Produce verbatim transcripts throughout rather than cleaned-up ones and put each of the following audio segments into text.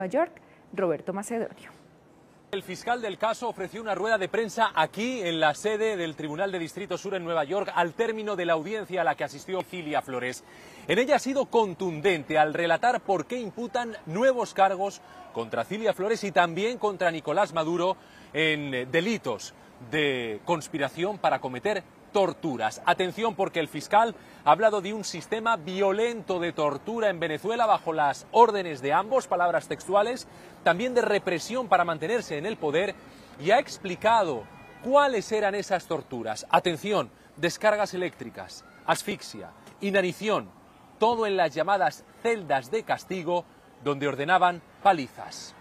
Nueva York, Roberto Macedonio. El fiscal del caso ofreció una rueda de prensa aquí en la sede del Tribunal de Distrito Sur en Nueva York al término de la audiencia a la que asistió Cilia Flores. En ella ha sido contundente al relatar por qué imputan nuevos cargos contra Cilia Flores y también contra Nicolás Maduro en delitos de conspiración para cometer torturas. Atención, porque el fiscal ha hablado de un sistema violento de tortura en Venezuela bajo las órdenes de ambos, palabras textuales, también de represión para mantenerse en el poder, y ha explicado cuáles eran esas torturas. Atención, descargas eléctricas, asfixia, inanición, todo en las llamadas celdas de castigo, donde ordenaban palizas.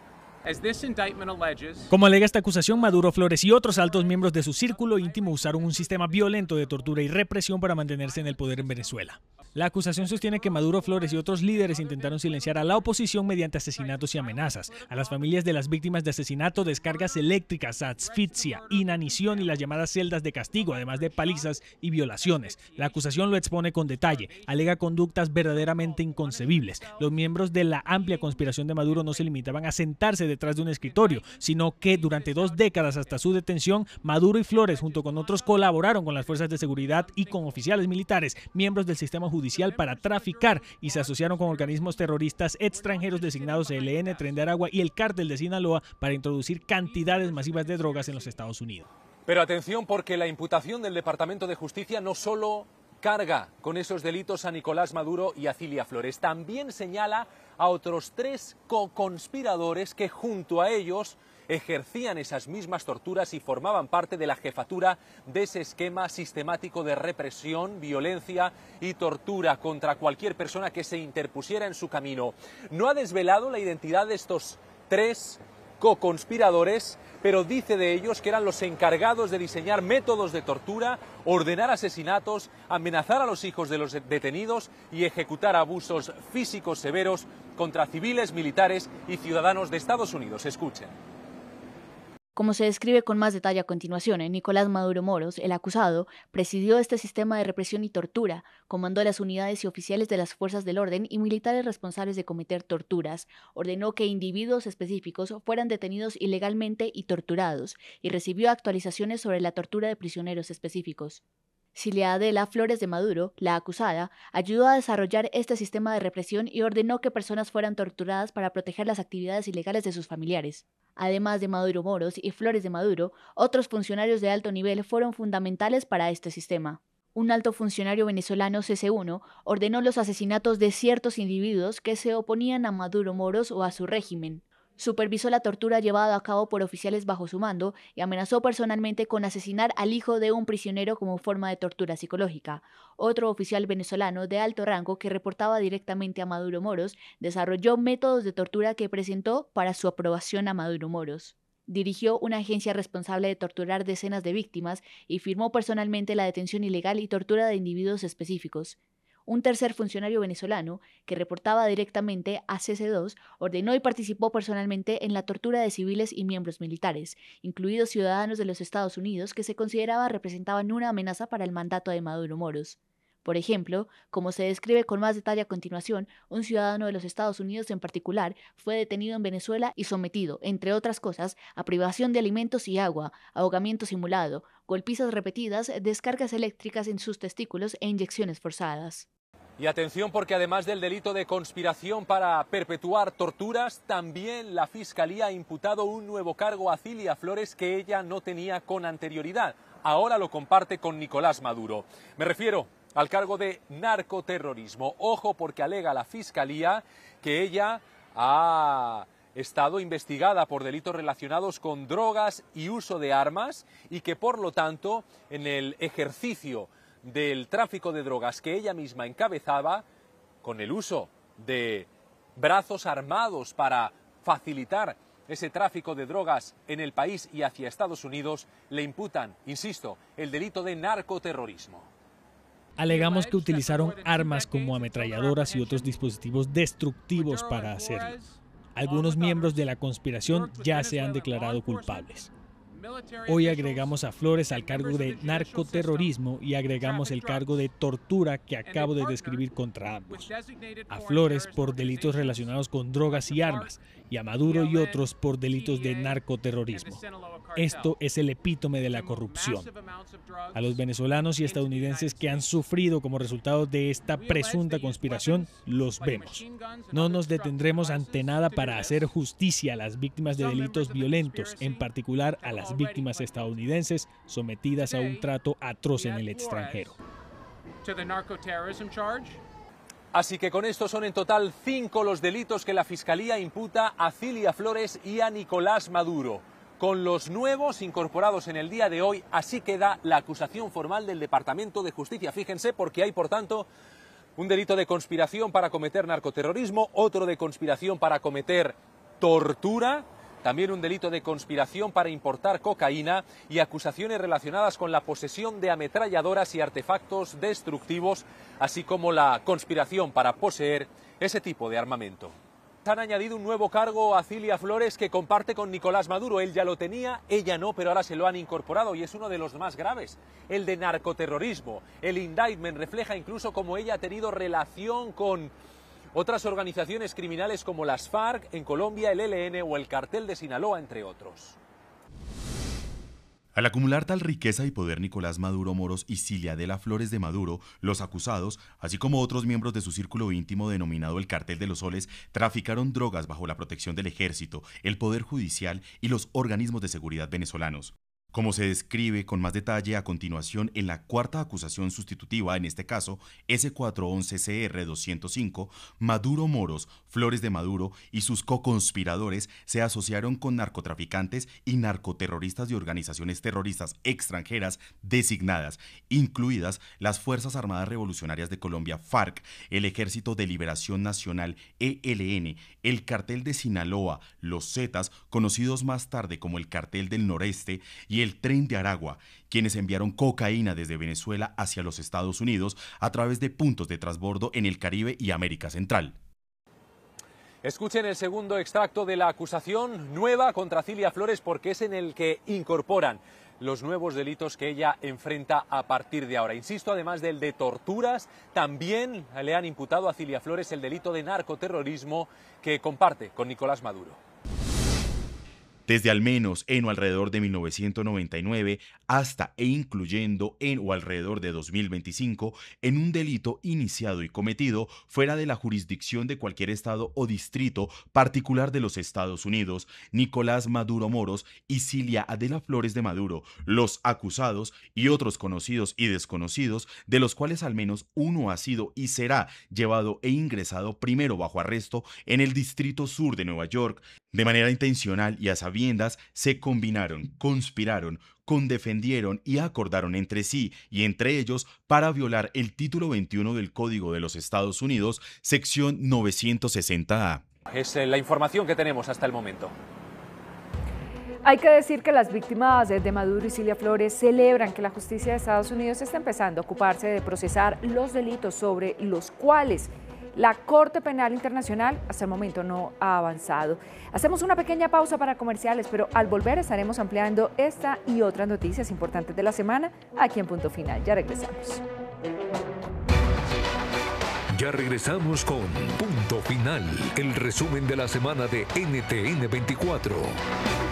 Como alega esta acusación, Maduro, Flores y otros altos miembros de su círculo íntimo usaron un sistema violento de tortura y represión para mantenerse en el poder en Venezuela. La acusación sostiene que Maduro, Flores y otros líderes intentaron silenciar a la oposición mediante asesinatos y amenazas. A las familias de las víctimas de asesinato, descargas eléctricas, asfixia, inanición y las llamadas celdas de castigo, además de palizas y violaciones. La acusación lo expone con detalle. Alega conductas verdaderamente inconcebibles. Los miembros de la amplia conspiración de Maduro no se limitaban a sentarse detrás de un escritorio, sino que durante dos décadas hasta su detención, Maduro y Flores, junto con otros, colaboraron con las fuerzas de seguridad y con oficiales militares, miembros del sistema judicial, para traficar, y se asociaron con organismos terroristas extranjeros designados E L N, Tren de Aragua y el Cártel de Sinaloa para introducir cantidades masivas de drogas en los Estados Unidos. Pero atención, porque la imputación del Departamento de Justicia no solo carga con esos delitos a Nicolás Maduro y a Cilia Flores, también señala a otros tres co-conspiradores que junto a ellos ejercían esas mismas torturas y formaban parte de la jefatura de ese esquema sistemático de represión, violencia y tortura contra cualquier persona que se interpusiera en su camino. No ha desvelado la identidad de estos tres co-conspiradores, pero dice de ellos que eran los encargados de diseñar métodos de tortura, ordenar asesinatos, amenazar a los hijos de los detenidos y ejecutar abusos físicos severos contra civiles, militares y ciudadanos de Estados Unidos. Escuchen. Como se describe con más detalle a continuación, Nicolás Maduro Moros, el acusado, presidió este sistema de represión y tortura, comandó las unidades y oficiales de las fuerzas del orden y militares responsables de cometer torturas, ordenó que individuos específicos fueran detenidos ilegalmente y torturados, y recibió actualizaciones sobre la tortura de prisioneros específicos. Cilia Adela Flores de Maduro, la acusada, ayudó a desarrollar este sistema de represión y ordenó que personas fueran torturadas para proteger las actividades ilegales de sus familiares. Además de Maduro Moros y Flores de Maduro, otros funcionarios de alto nivel fueron fundamentales para este sistema. Un alto funcionario venezolano, C C uno, ordenó los asesinatos de ciertos individuos que se oponían a Maduro Moros o a su régimen. Supervisó la tortura llevada a cabo por oficiales bajo su mando y amenazó personalmente con asesinar al hijo de un prisionero como forma de tortura psicológica. Otro oficial venezolano de alto rango que reportaba directamente a Maduro Moros desarrolló métodos de tortura que presentó para su aprobación a Maduro Moros. Dirigió una agencia responsable de torturar decenas de víctimas y firmó personalmente la detención ilegal y tortura de individuos específicos. Un tercer funcionario venezolano, que reportaba directamente a C C dos, ordenó y participó personalmente en la tortura de civiles y miembros militares, incluidos ciudadanos de los Estados Unidos que se consideraba representaban una amenaza para el mandato de Maduro Moros. Por ejemplo, como se describe con más detalle a continuación, un ciudadano de los Estados Unidos en particular fue detenido en Venezuela y sometido, entre otras cosas, a privación de alimentos y agua, ahogamiento simulado, golpizas repetidas, descargas eléctricas en sus testículos e inyecciones forzadas. Y atención, porque además del delito de conspiración para perpetuar torturas, también la Fiscalía ha imputado un nuevo cargo a Cilia Flores que ella no tenía con anterioridad. Ahora lo comparte con Nicolás Maduro. Me refiero al cargo de narcoterrorismo. Ojo, porque alega la Fiscalía que ella ha estado investigada por delitos relacionados con drogas y uso de armas y que por lo tanto en el ejercicio del tráfico de drogas que ella misma encabezaba, con el uso de brazos armados para facilitar ese tráfico de drogas en el país y hacia Estados Unidos, le imputan, insisto, el delito de narcoterrorismo. Alegamos que utilizaron armas como ametralladoras y otros dispositivos destructivos para hacerlo. Algunos miembros de la conspiración ya se han declarado culpables. Hoy agregamos a Flores al cargo de narcoterrorismo y agregamos el cargo de tortura que acabo de describir contra ambos. A Flores por delitos relacionados con drogas y armas y a Maduro y otros por delitos de narcoterrorismo. Esto es el epítome de la corrupción. A los venezolanos y estadounidenses que han sufrido como resultado de esta presunta conspiración, los vemos. No nos detendremos ante nada para hacer justicia a las víctimas de delitos violentos, en particular a las víctimas estadounidenses sometidas a un trato atroz en el extranjero. Así que con esto son en total cinco los delitos que la Fiscalía imputa a Cilia Flores y a Nicolás Maduro. Con los nuevos incorporados en el día de hoy, así queda la acusación formal del Departamento de Justicia. Fíjense, porque hay, por tanto, un delito de conspiración para cometer narcoterrorismo, otro de conspiración para cometer tortura, también un delito de conspiración para importar cocaína y acusaciones relacionadas con la posesión de ametralladoras y artefactos destructivos, así como la conspiración para poseer ese tipo de armamento. Han añadido un nuevo cargo a Cilia Flores que comparte con Nicolás Maduro. Él ya lo tenía, ella no, pero ahora se lo han incorporado y es uno de los más graves, el de narcoterrorismo. El indictment refleja incluso cómo ella ha tenido relación con otras organizaciones criminales como las FARC en Colombia, el E L N o el Cartel de Sinaloa, entre otros. Al acumular tal riqueza y poder, Nicolás Maduro Moros y Cilia de la Flores de Maduro, los acusados, así como otros miembros de su círculo íntimo denominado el Cartel de los Soles, traficaron drogas bajo la protección del ejército, el poder judicial y los organismos de seguridad venezolanos. Como se describe con más detalle a continuación en la cuarta acusación sustitutiva, en este caso S cuatrocientos once C R doscientos cinco, Maduro Moros, Flores de Maduro y sus co-conspiradores se asociaron con narcotraficantes y narcoterroristas de organizaciones terroristas extranjeras designadas, incluidas las Fuerzas Armadas Revolucionarias de Colombia FARC, el Ejército de Liberación Nacional E L N, el Cartel de Sinaloa, los Zetas, conocidos más tarde como el Cartel del Noreste, y el Tren de Aragua, quienes enviaron cocaína desde Venezuela hacia los Estados Unidos a través de puntos de transbordo en el Caribe y América Central. Escuchen el segundo extracto de la acusación nueva contra Cilia Flores, porque es en el que incorporan los nuevos delitos que ella enfrenta a partir de ahora. Insisto, además del de torturas, también le han imputado a Cilia Flores el delito de narcoterrorismo que comparte con Nicolás Maduro. Desde al menos en o alrededor de mil novecientos noventa y nueve hasta e incluyendo en o alrededor de dos mil veinticinco, en un delito iniciado y cometido fuera de la jurisdicción de cualquier estado o distrito particular de los Estados Unidos, Nicolás Maduro Moros y Cilia Adela Flores de Maduro, los acusados y otros conocidos y desconocidos, de los cuales al menos uno ha sido y será llevado e ingresado primero bajo arresto en el Distrito Sur de Nueva York, de manera intencional y a sabiendas, se combinaron, conspiraron, condefendieron y acordaron entre sí y entre ellos para violar el título veintiuno del Código de los Estados Unidos, sección novecientos sesenta A. Es la información que tenemos hasta el momento. Hay que decir que las víctimas de Maduro y Cilia Flores celebran que la justicia de Estados Unidos está empezando a ocuparse de procesar los delitos sobre los cuales la Corte Penal Internacional hasta el momento no ha avanzado. Hacemos una pequeña pausa para comerciales, pero al volver estaremos ampliando esta y otras noticias importantes de la semana aquí en Punto Final. Ya regresamos. Ya regresamos con Punto Final, el resumen de la semana de N T N veinticuatro.